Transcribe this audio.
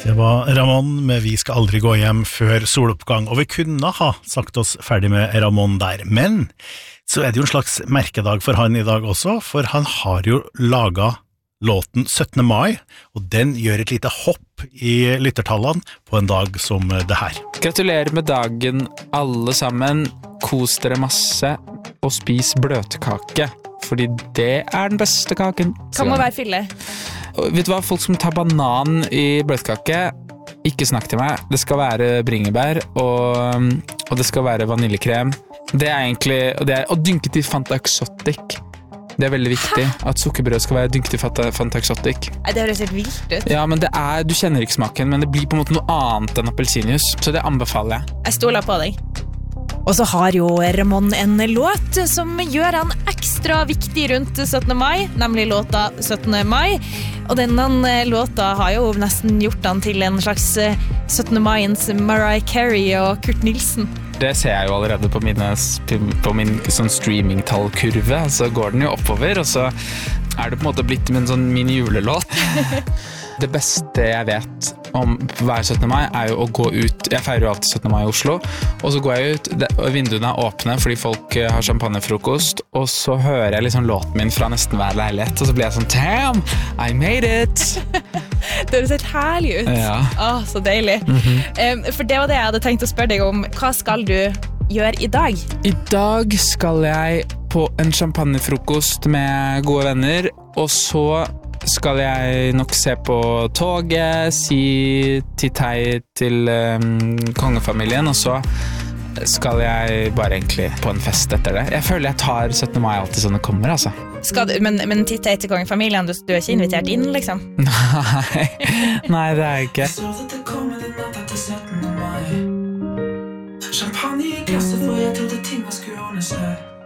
Det var Ramón med Vi skal aldri gå hjem før soloppgang, og vi kunne ha sagt oss ferdig med Ramón der, men så det jo en slags merkedag for han i dag også, for han har jo laget låten 17. mai, og den gjør et lite hopp i lyttertallene på en dag som det her. Gratulerer med dagen alle sammen, kos dere masse og spis bløtkake, fordi det den beste kaken. Kan må være fylle. Vet du hva, folk som tar banan i bløtkake, ikke snakk til meg. Det skal være bringebær, og det skal være vaniljekrem. Det egentlig, og dynket i Fanta Exotic. Det veldig viktig, at sukkerbrød skal være dynket i Fanta Exotic. Nei, det høres helt vilt ut. Ja, men du kjenner ikke smaken, men det blir på en måte noe annet enn appelsinjuice, så det anbefaler jeg. Jeg stoler på deg. Og så har jo Ramón en låt som gjør han ekstra viktig rundt 17. mai, nemlig låta 17. mai. Og denne låta har jo nesten gjort han til en slags 17. maiens Mariah Carey og Kurt Nilsen. Det ser jeg jo allerede på min sånn streamingtallkurve, så går den jo oppover, og så det på en måte blitt med en sånn mini-julelåt. Det beste jeg vet om hver 17. mai jo å gå ut. Jeg feirer jo alltid 17. mai i Oslo, og så går jeg ut, og vinduene åpne fordi folk har champagnefrokost, og så hører jeg liksom låten min fra nesten hver leilighet, og så blir jeg sånn, damn, I made it! Det høres helt herlig ut. Ja. Så deilig. For det var det jeg hadde tenkt å spørre deg om. Hva skal du gjøre i dag? I dag skal jeg på en champagnefrokost med gode venner, og så skal jeg nok se på toget, si titei til kongefamilien, og så skal jeg bare egentlig på en fest etter det. Jeg føler jeg tar 17. mai alltid sånn det kommer, altså. Men titei til kongefamilien, du ikke invitert inn, liksom? Nei, det jeg ikke. Jeg så at det kom en natt etter 17. mai. Champagne i glasset, for jeg trodde ting var skulle ordne seg.